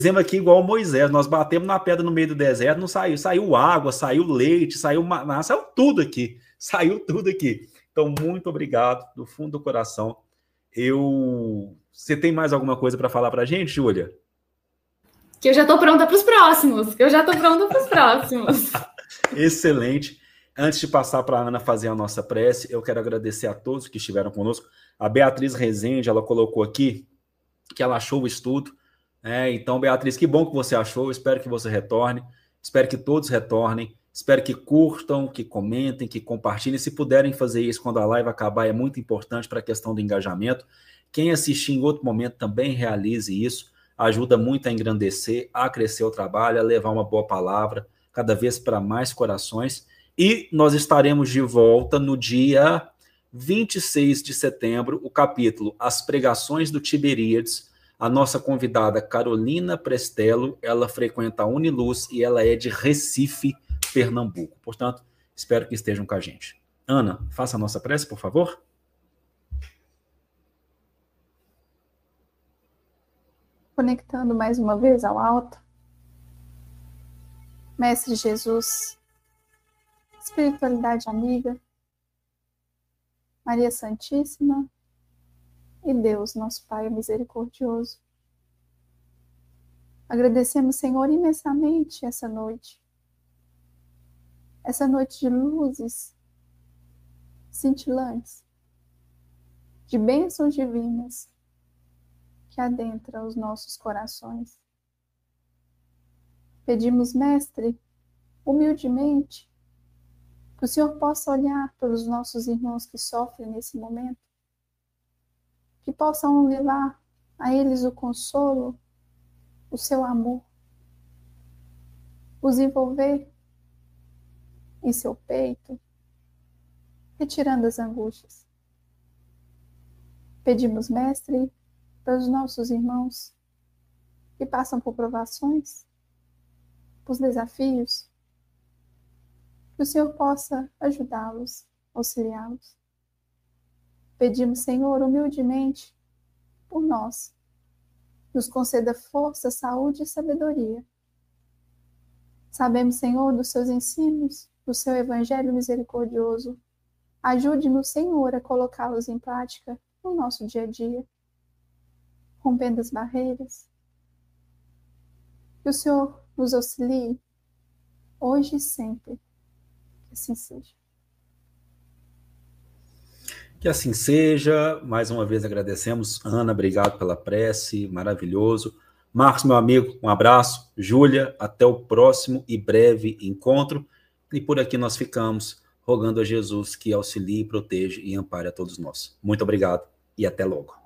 fizemos aqui igual Moisés, nós batemos na pedra no meio do deserto, não saiu, saiu água, saiu leite, saiu maná, saiu tudo aqui, saiu tudo aqui. Então, muito obrigado, do fundo do coração. Você tem mais alguma coisa para falar para a gente, Júlia? Que eu já estou pronta para os próximos, Excelente. Antes de passar para a Ana fazer a nossa prece, eu quero agradecer a todos que estiveram conosco. A Beatriz Rezende, ela colocou aqui que ela achou o estudo. Então, Beatriz, que bom que você achou. Espero que você retorne. Espero que todos retornem. Espero que curtam, que comentem, que compartilhem. Se puderem fazer isso quando a live acabar, é muito importante para a questão do engajamento. Quem assistir em outro momento também realize isso. Ajuda muito a engrandecer, a crescer o trabalho, a levar uma boa palavra, cada vez para mais corações. E nós estaremos de volta no dia 26 de setembro, o capítulo As Pregações do Tiberíades. A nossa convidada Carolina Prestelo, ela frequenta a Uniluz e ela é de Recife, Pernambuco. Portanto, espero que estejam com a gente. Ana, faça a nossa prece, por favor. Conectando mais uma vez ao alto. Mestre Jesus, espiritualidade amiga, Maria Santíssima e Deus, nosso Pai misericordioso. Agradecemos, Senhor, imensamente essa noite de luzes cintilantes, de bênçãos divinas que adentra os nossos corações. Pedimos, Mestre, humildemente, que o Senhor possa olhar pelos nossos irmãos que sofrem nesse momento, que possam levar a eles o consolo, o seu amor, os envolver em seu peito, retirando as angústias. Pedimos, Mestre, pelos nossos irmãos que passam por provações, por desafios, que o Senhor possa ajudá-los, auxiliá-los. Pedimos, Senhor, humildemente, por nós, nos conceda força, saúde e sabedoria. Sabemos, Senhor, dos seus ensinos, do seu evangelho misericordioso. Ajude-nos, Senhor, a colocá-los em prática no nosso dia a dia, rompendo as barreiras. Que o Senhor nos auxilie, hoje e sempre. Que assim seja. Que assim seja. Mais uma vez agradecemos. Ana, obrigado pela prece, maravilhoso. Marcos, meu amigo, um abraço. Júlia, até o próximo e breve encontro. E por aqui nós ficamos, rogando a Jesus que auxilie, proteja e ampare a todos nós. Muito obrigado e até logo.